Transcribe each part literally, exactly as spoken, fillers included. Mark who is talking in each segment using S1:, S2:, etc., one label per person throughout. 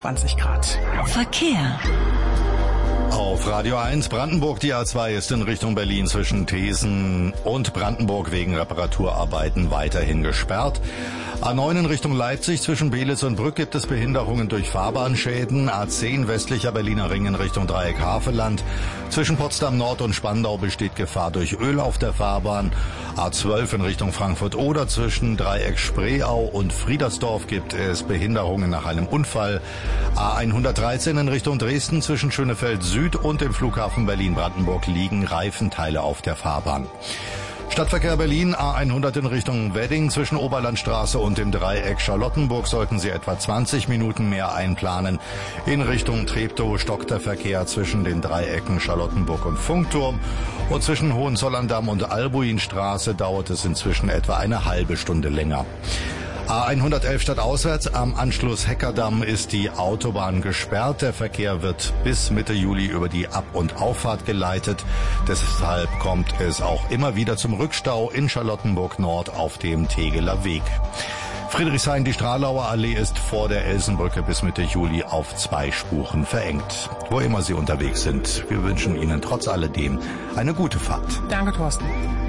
S1: zwanzig Grad.
S2: Verkehr.
S3: Auf Radio eins Brandenburg, die A zwei ist in Richtung Berlin zwischen Thesen und Brandenburg wegen Reparaturarbeiten weiterhin gesperrt. A neun in Richtung Leipzig zwischen Beelitz und Brück gibt es Behinderungen durch Fahrbahnschäden. A zehn westlicher Berliner Ring in Richtung Dreieck Havelland. Zwischen Potsdam Nord und Spandau besteht Gefahr durch Öl auf der Fahrbahn. A zwölf in Richtung Frankfurt oder zwischen Dreieck Spreeau und Friedersdorf gibt es Behinderungen nach einem Unfall. A hundertdreizehn in Richtung Dresden zwischen Schönefeld Süd und dem Flughafen Berlin-Brandenburg liegen Reifenteile auf der Fahrbahn. Stadtverkehr Berlin, A hundert in Richtung Wedding zwischen Oberlandstraße und dem Dreieck Charlottenburg sollten Sie etwa zwanzig Minuten mehr einplanen. In Richtung Treptow stockt der Verkehr zwischen den Dreiecken Charlottenburg und Funkturm und zwischen Hohenzollern-Damm und Albuinstraße dauert es inzwischen etwa eine halbe Stunde länger. A hundertelf stadtauswärts am Anschluss Heckerdamm ist die Autobahn gesperrt. Der Verkehr wird bis Mitte Juli über die Ab- und Auffahrt geleitet. Deshalb kommt es auch immer wieder zum Rückstau in Charlottenburg Nord auf dem Tegeler Weg. Friedrichshain, die Stralauer Allee ist vor der Elsenbrücke bis Mitte Juli auf zwei Spuren verengt. Wo immer Sie unterwegs sind, wir wünschen Ihnen trotz alledem eine gute Fahrt.
S1: Danke, Thorsten.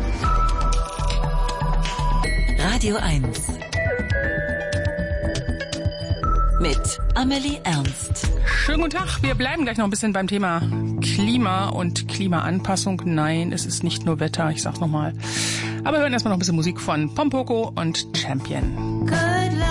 S2: Radio eins. Mit Amelie Ernst.
S1: Schönen guten Tag. Wir bleiben gleich noch ein bisschen beim Thema Klima und Klimaanpassung. Nein, es ist nicht nur Wetter, ich sag's nochmal. Aber wir hören erstmal noch ein bisschen Musik von Pompoko und Champion.